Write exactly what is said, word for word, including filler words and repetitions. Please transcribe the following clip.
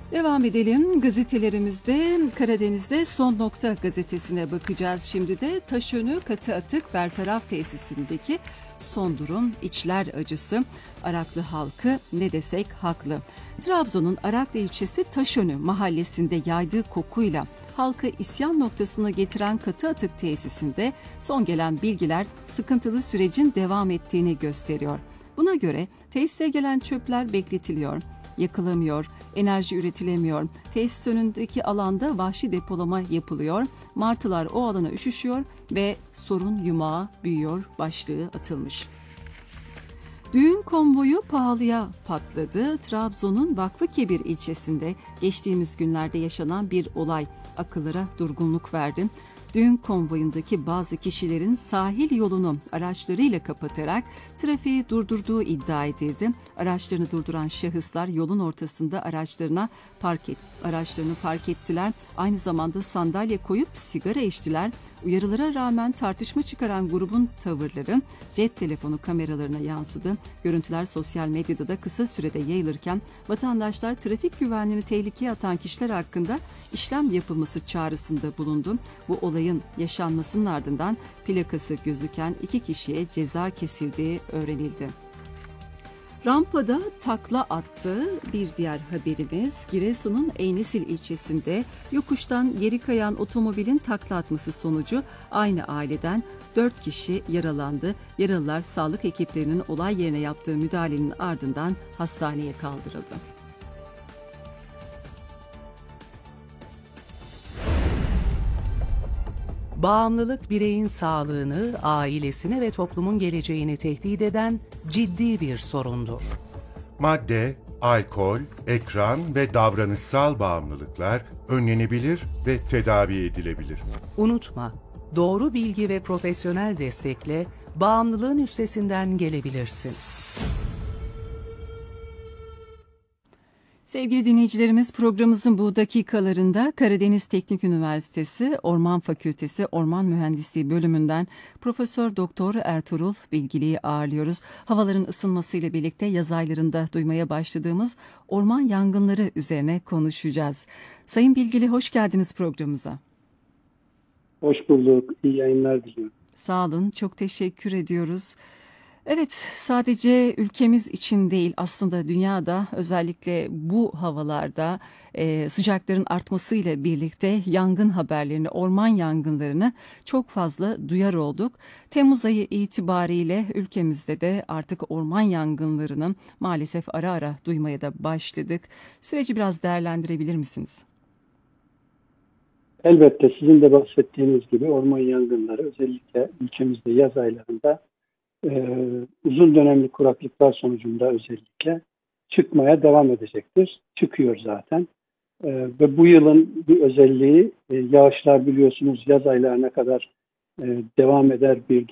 Devam edelim. Gazetelerimizde Karadeniz'de Son Nokta gazetesine bakacağız. Şimdi de Taşönü Katı Atık Bertaraf Tesisindeki son durum, içler acısı. Araklı halkı ne desek haklı. Trabzon'un Araklı ilçesi Taşönü mahallesinde yaydığı kokuyla halkı isyan noktasına getiren katı atık tesisinde son gelen bilgiler sıkıntılı sürecin devam ettiğini gösteriyor. Buna göre tesise gelen çöpler bekletiliyor, yakılamıyor, enerji üretilemiyor. Tesis önündeki alanda vahşi depolama yapılıyor. Martılar o alana üşüşüyor ve sorun yumağı büyüyor başlığı atılmış. Düğün konvoyu pahalıya patladı. Trabzon'un Vakfıkebir ilçesinde geçtiğimiz günlerde yaşanan bir olay akıllara durgunluk verdi. Düğün konvoyundaki bazı kişilerin sahil yolunu araçlarıyla kapatarak trafiği durdurduğu iddia edildi. Araçlarını durduran şahıslar yolun ortasında araçlarına park et, araçlarını park ettiler. Aynı zamanda sandalye koyup sigara içtiler. Uyarılara rağmen tartışma çıkaran grubun tavırları cep telefonu kameralarına yansıdı. Görüntüler sosyal medyada da kısa sürede yayılırken vatandaşlar trafik güvenliğini tehlikeye atan kişiler hakkında işlem yapılması çağrısında bulundu. Bu olayın yaşanmasının ardından plakası gözüken iki kişiye ceza kesildiği öğrenildi. Rampada takla attı. Bir diğer haberimiz Giresun'un Eynesil ilçesinde yokuştan geri kayan otomobilin takla atması sonucu aynı aileden dört kişi yaralandı. Yaralılar sağlık ekiplerinin olay yerine yaptığı müdahalenin ardından hastaneye kaldırıldı. Bağımlılık bireyin sağlığını, ailesini ve toplumun geleceğini tehdit eden ciddi bir sorundur. Madde, alkol, ekran ve davranışsal bağımlılıklar önlenebilir ve tedavi edilebilir. Unutma, doğru bilgi ve profesyonel destekle bağımlılığın üstesinden gelebilirsin. Sevgili dinleyicilerimiz, programımızın bu dakikalarında Karadeniz Teknik Üniversitesi Orman Fakültesi Orman Mühendisliği bölümünden Profesör Doktor Ertuğrul Bilgili'yi ağırlıyoruz. Havaların ısınmasıyla birlikte yaz aylarında duymaya başladığımız orman yangınları üzerine konuşacağız. Sayın Bilgili, hoş geldiniz programımıza. Hoş bulduk. İyi yayınlar diliyorum. Sağ olun, çok teşekkür ediyoruz. Evet, sadece ülkemiz için değil, aslında dünyada özellikle bu havalarda e, sıcakların artmasıyla birlikte yangın haberlerini, orman yangınlarını çok fazla duyar olduk. Temmuz ayı itibariyle ülkemizde de artık orman yangınlarının maalesef ara ara duymaya da başladık. Süreci biraz değerlendirebilir misiniz? Elbette sizin de bahsettiğiniz gibi orman yangınları özellikle ülkemizde yaz aylarında Ee, uzun dönemli kuraklıklar sonucunda özellikle çıkmaya devam edecektir. Çıkıyor zaten. Ee, ve bu yılın bir özelliği e, yağışlar biliyorsunuz yaz aylarına kadar e, devam eder bir